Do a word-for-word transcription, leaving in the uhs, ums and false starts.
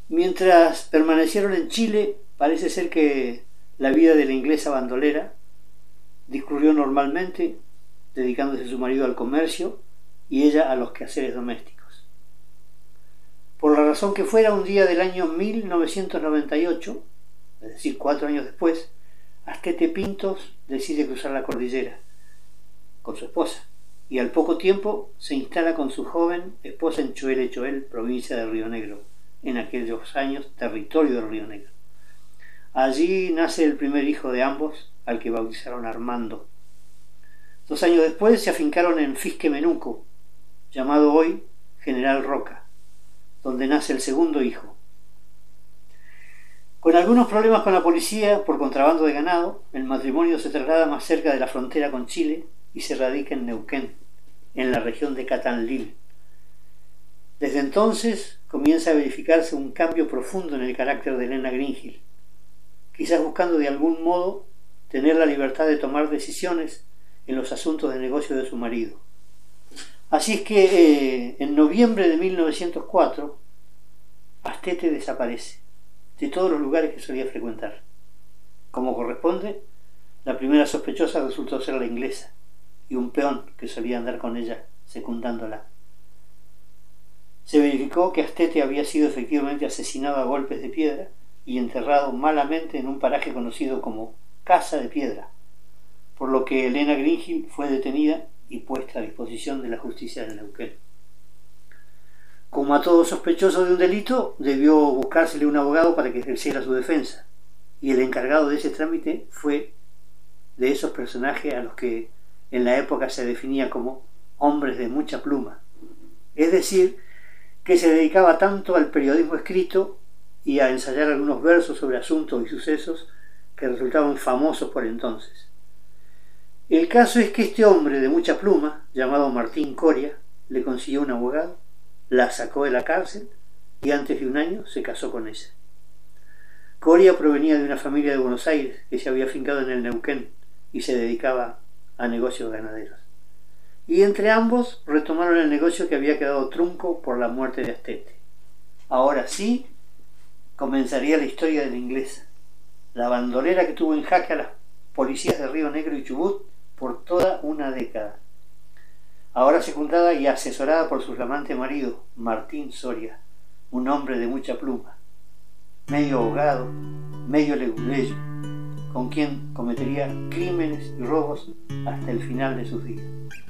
Mientras permanecieron en Chile, parece ser que la vida de la inglesa bandolera discurrió normalmente, dedicándose su marido al comercio y ella a los quehaceres domésticos. Por la razón que fuera, un día del año mil novecientos noventa y ocho, es decir, cuatro años después, Astete Pintos decide cruzar la cordillera con su esposa y al poco tiempo se instala con su joven esposa en Choel Choel, provincia de Río Negro, en aquellos años territorio del Río Negro. Allí nace el primer hijo de ambos, al que bautizaron Armando. Dos años después se afincaron en Fisque Menuco, llamado hoy General Roca, donde nace el segundo hijo. Con algunos problemas con la policía por contrabando de ganado, el matrimonio se traslada más cerca de la frontera con Chile y se radica en Neuquén, en la región de Catanlil. Desde entonces comienza a verificarse un cambio profundo en el carácter de Elena Greenhill, quizás buscando de algún modo tener la libertad de tomar decisiones en los asuntos de negocio de su marido. Así es que eh, en noviembre de mil novecientos cuatro, Astete desaparece de todos los lugares que solía frecuentar. Como corresponde, la primera sospechosa resultó ser la inglesa y un peón que solía andar con ella, secundándola. Se verificó que Astete había sido efectivamente asesinado a golpes de piedra y enterrado malamente en un paraje conocido como Casa de Piedra, por lo que Elena Greenhill fue detenida y puesta a disposición de la justicia de Neuquén. Como a todo sospechoso de un delito, debió buscársele un abogado para que ejerciera su defensa, y el encargado de ese trámite fue de esos personajes a los que en la época se definía como hombres de mucha pluma, es decir, que se dedicaba tanto al periodismo escrito y a ensayar algunos versos sobre asuntos y sucesos que resultaban famosos por entonces. El caso es que este hombre de mucha pluma, llamado Martín Coria, le consiguió un abogado, la sacó de la cárcel y antes de un año se casó con ella. Coria provenía de una familia de Buenos Aires que se había afincado en el Neuquén y se dedicaba a negocios ganaderos. Y entre ambos retomaron el negocio que había quedado trunco por la muerte de Astete. Ahora sí comenzaría la historia de la inglesa, la bandolera que tuvo en jaque a las policías de Río Negro y Chubut por toda una década. Ahora secundada y asesorada por su flamante marido, Martín Soria, un hombre de mucha pluma, medio abogado, medio leguleyo, con quien cometería crímenes y robos hasta el final de sus días.